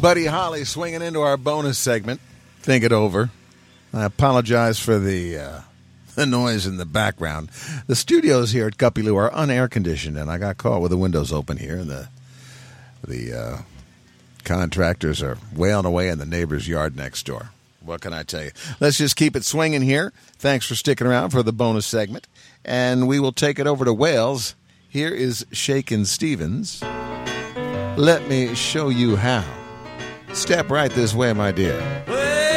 Buddy Holly swinging into our bonus segment. Think it over. I apologize for the noise in the background. The studios here at Guppy Lou are unair conditioned, and I got caught with the windows open here, and the contractors are wailing away in the neighbor's yard next door. What can I tell you? Let's just keep it swinging here. Thanks for sticking around for the bonus segment, and we will take it over to Wales. Here is Shakin' Stevens. Let me show you how. Step right this way, my dear.